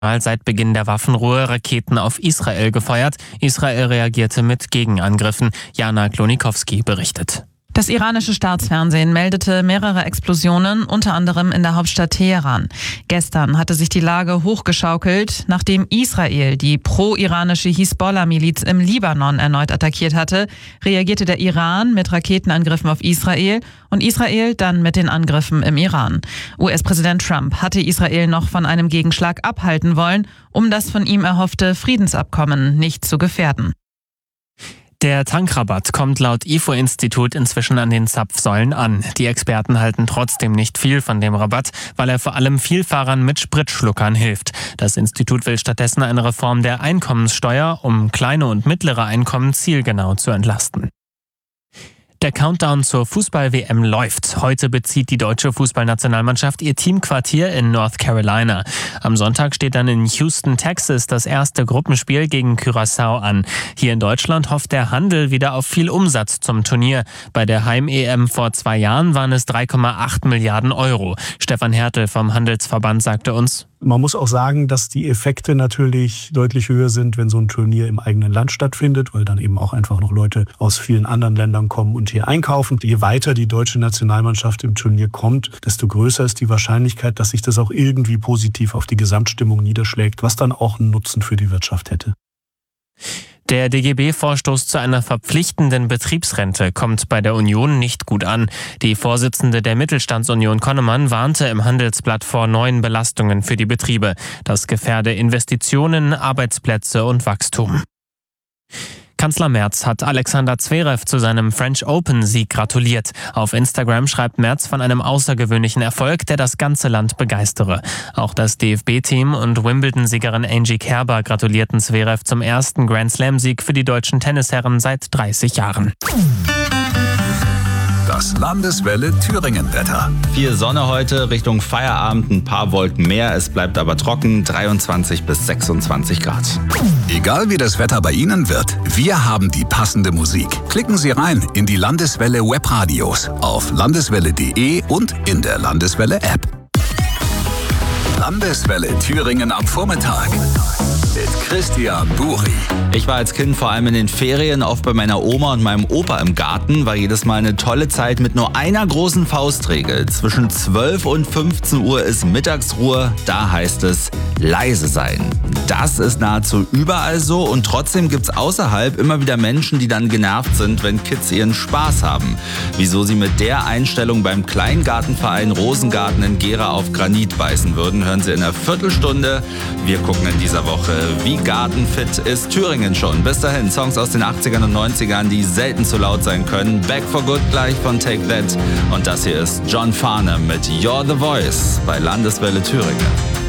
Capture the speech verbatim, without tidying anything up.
seit Beginn der Waffenruhe Raketen auf Israel gefeuert. Israel reagierte mit Gegenangriffen. Jana Klonikowski berichtet. Das iranische Staatsfernsehen meldete mehrere Explosionen, unter anderem in der Hauptstadt Teheran. Gestern hatte sich die Lage hochgeschaukelt, nachdem Israel die pro-iranische Hisbollah-Miliz im Libanon erneut attackiert hatte, reagierte der Iran mit Raketenangriffen auf Israel und Israel dann mit den Angriffen im Iran. U S-Präsident Trump hatte Israel noch von einem Gegenschlag abhalten wollen, um das von ihm erhoffte Friedensabkommen nicht zu gefährden. Der Tankrabatt kommt laut I F O-Institut inzwischen an den Zapfsäulen an. Die Experten halten trotzdem nicht viel von dem Rabatt, weil er vor allem Vielfahrern mit Spritschluckern hilft. Das Institut will stattdessen eine Reform der Einkommenssteuer, um kleine und mittlere Einkommen zielgenau zu entlasten. Der Countdown zur Fußball-W M läuft. Heute bezieht die deutsche Fußballnationalmannschaft ihr Teamquartier in North Carolina. Am Sonntag steht dann in Houston, Texas, das erste Gruppenspiel gegen Curaçao an. Hier in Deutschland hofft der Handel wieder auf viel Umsatz zum Turnier. Bei der Heim-E M vor zwei Jahren waren es drei Komma acht Milliarden Euro. Stefan Hertel vom Handelsverband sagte uns: Man muss auch sagen, dass die Effekte natürlich deutlich höher sind, wenn so ein Turnier im eigenen Land stattfindet, weil dann eben auch einfach noch Leute aus vielen anderen Ländern kommen und hier einkaufen. Je weiter die deutsche Nationalmannschaft im Turnier kommt, desto größer ist die Wahrscheinlichkeit, dass sich das auch irgendwie positiv auf die Gesamtstimmung niederschlägt, was dann auch einen Nutzen für die Wirtschaft hätte. Der D G B-Vorstoß zu einer verpflichtenden Betriebsrente kommt bei der Union nicht gut an. Die Vorsitzende der Mittelstandsunion Konnemann warnte im Handelsblatt vor neuen Belastungen für die Betriebe. Das gefährde Investitionen, Arbeitsplätze und Wachstum. Kanzler Merz hat Alexander Zverev zu seinem French Open-Sieg gratuliert. Auf Instagram schreibt Merz von einem außergewöhnlichen Erfolg, der das ganze Land begeistere. Auch das D F B-Team und Wimbledon-Siegerin Angie Kerber gratulierten Zverev zum ersten Grand-Slam-Sieg für die deutschen Tennisherren seit dreißig Jahren. Das Landeswelle Thüringen-Wetter. Viel Sonne heute, Richtung Feierabend ein paar Wolken mehr. Es bleibt aber trocken, dreiundzwanzig bis sechsundzwanzig Grad. Egal wie das Wetter bei Ihnen wird, wir haben die passende Musik. Klicken Sie rein in die Landeswelle Webradios auf landeswelle punkt de und in der Landeswelle App. Landeswelle Thüringen am Vormittag mit Christian Buri. Ich war als Kind vor allem in den Ferien oft bei meiner Oma und meinem Opa im Garten. War jedes Mal eine tolle Zeit mit nur einer großen Faustregel. Zwischen zwölf und fünfzehn Uhr ist Mittagsruhe. Da heißt es leise sein. Das ist nahezu überall so und trotzdem gibt's außerhalb immer wieder Menschen, die dann genervt sind, wenn Kids ihren Spaß haben. Wieso sie mit der Einstellung beim Kleingartenverein Rosengarten in Gera auf Granit beißen würden, hören Sie in einer Viertelstunde. Wir gucken in dieser Woche, wie gartenfit ist Thüringen schon. Bis dahin Songs aus den achtzigern und neunzigern, die selten zu laut sein können. Back for Good gleich von Take That. Und das hier ist John Farnham mit You're the Voice bei Landeswelle Thüringen.